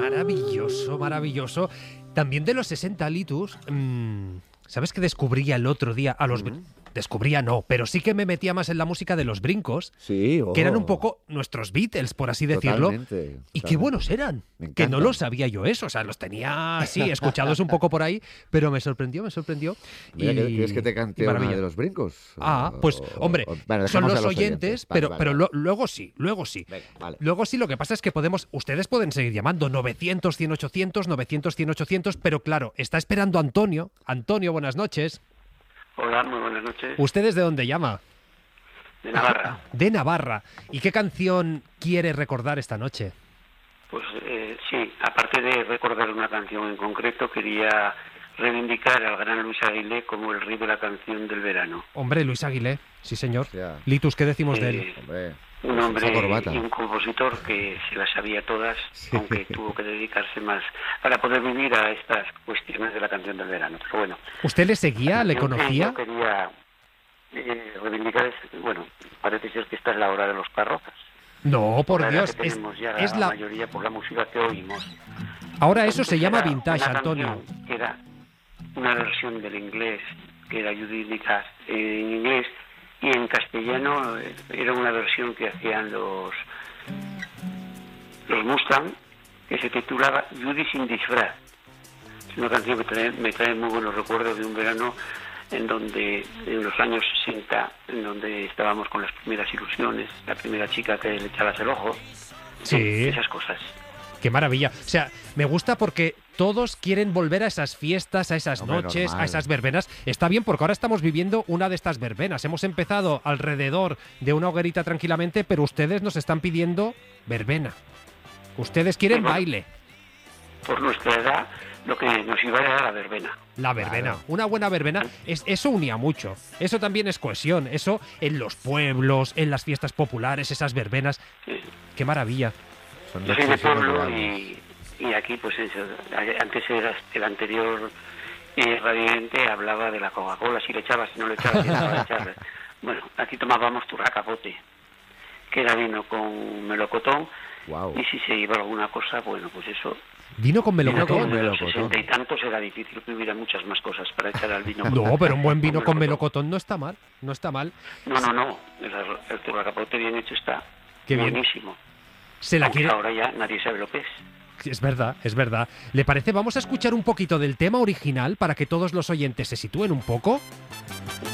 Maravilloso, maravilloso. También de los 60 Litus, ¿sabes qué descubría el otro día a los... Descubría no, pero sí que me metía más en la música de los Brincos, Sí, que eran un poco nuestros Beatles, por así decirlo. Totalmente. Y qué buenos eran, que no lo sabía yo eso, o sea, los tenía así, escuchados un poco por ahí, pero me sorprendió. Mira, ¿quieres que te cante una de los Brincos? Pues, hombre, bueno, son los oyentes, pero luego sí. Venga, vale. Luego sí, lo que pasa es que ustedes pueden seguir llamando 900, 100, 800, 900, 100, 800, pero claro, está esperando Antonio. Antonio, buenas noches. Hola, muy buenas noches. ¿Usted desde dónde llama? De Navarra. De Navarra. ¿Y qué canción quiere recordar esta noche? Pues sí, aparte de recordar una canción en concreto, quería reivindicar al gran Luis Aguilé como el rey de la canción del verano. Hombre, Luis Aguilé, sí señor. Hostia. Litus, ¿qué decimos de él? Hombre, Un hombre corbata. y un compositor que se las sabía todas, aunque tuvo que dedicarse más para poder vivir a estas cuestiones de la canción del verano. Pero bueno. ¿Usted le seguía? ¿Le conocía? Yo quería reivindicar, bueno, parece ser que esta es la hora de los carrozas. No, por La Dios, que tenemos ya es la mayoría por la música que oímos. Ahora eso se llama Era vintage, una Antonio. canción que era una versión del inglés, que era Judy Nicas en inglés, y en castellano era una versión que hacían los Mustang, que se titulaba Judy sin disfraz. Es una canción que me trae muy buenos recuerdos de un verano en los años 60, en donde estábamos con las primeras ilusiones, la primera chica que le echabas el ojo, Sí. esas cosas. Qué maravilla. O sea, me gusta porque todos quieren volver a esas fiestas, a esas noches, normal. a esas verbenas. Está bien porque ahora estamos viviendo una de estas verbenas. Hemos empezado alrededor de una hoguerita tranquilamente, pero ustedes nos están pidiendo verbena. Ustedes quieren baile. Por nuestra edad, lo que nos iba era la verbena. La verbena, Claro. una buena verbena, eso unía mucho. Eso también es cohesión. Eso en los pueblos, en las fiestas populares, esas verbenas. Sí. Qué maravilla. Son Yo soy de noches pueblo inolvidables. y aquí, pues eso, antes era el anterior radiante hablaba de la Coca-Cola, si le echabas, si no le echabas, si no le echabas. Bueno, aquí tomábamos turracapote, que era vino con melocotón, Guau. y si se iba alguna cosa, bueno, pues eso. Vino con melocotón. con En los melocotón. 60 y tantos era difícil que hubiera muchas más cosas para echar al vino. No, pero un buen vino con melocotón no está mal. No está mal. No. El turracapote bien hecho está. Qué bien. Buenísimo. Se la Aunque quiere. ahora ya nadie sabe lo que es. Es verdad, es verdad. ¿Le parece? Vamos a escuchar un poquito del tema original para que todos los oyentes se sitúen un poco.